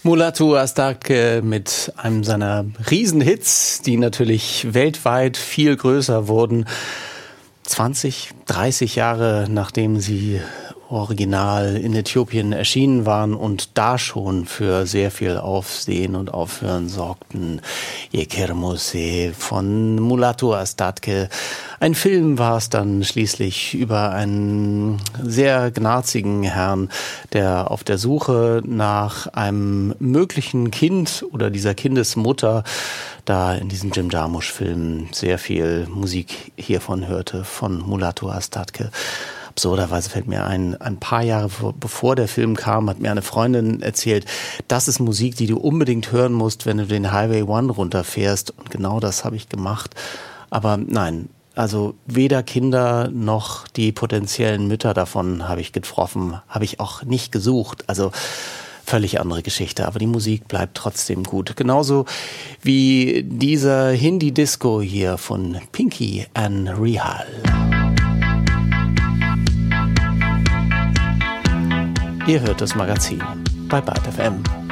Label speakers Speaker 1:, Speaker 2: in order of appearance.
Speaker 1: Mulatu Astatke mit einem seiner Riesenhits, die natürlich weltweit viel größer wurden. 20, 30 Jahre nachdem sie original in Äthiopien erschienen waren und da schon für sehr viel Aufsehen und Aufhören sorgten. Yekermose von Mulatu Astatke. Ein Film war es dann schließlich über einen sehr gnarzigen Herrn, der auf der Suche nach einem möglichen Kind oder dieser Kindesmutter da in diesem Jim Jarmusch-Film sehr viel Musik hiervon hörte, von Mulatu Astatke. Absurderweise fällt mir ein paar Jahre bevor der Film kam, hat mir eine Freundin erzählt, das ist Musik, die du unbedingt hören musst, wenn du den Highway 1 runterfährst. Und genau das habe ich gemacht. Aber nein, also weder Kinder noch die potenziellen Mütter davon habe ich getroffen, habe ich auch nicht gesucht. Also völlig andere Geschichte, aber die Musik bleibt trotzdem gut. Genauso wie dieser Hindi-Disco hier von Pinky and Rihal. Ihr hört das Magazin bei Byte FM.